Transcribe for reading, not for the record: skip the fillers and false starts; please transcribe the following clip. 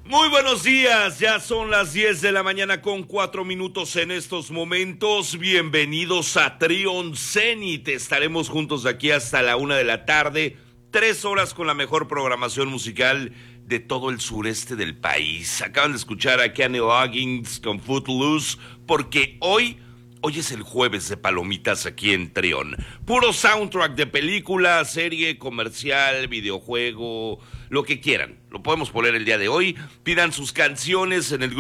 Muy buenos días, ya son las 10 de la mañana con 4 minutos en estos momentos. Bienvenidos a Trion Zenit. Estaremos juntos de aquí hasta la 1 de la tarde, 3 horas con la mejor programación musical de todo el sureste del país. Acaban de escuchar a Kenny Loggins con Footloose, porque hoy es el jueves de palomitas aquí en Trion. Puro soundtrack de película, serie, comercial, videojuego, lo que quieran. Lo podemos poner el día de hoy. Pidan sus canciones en el grupo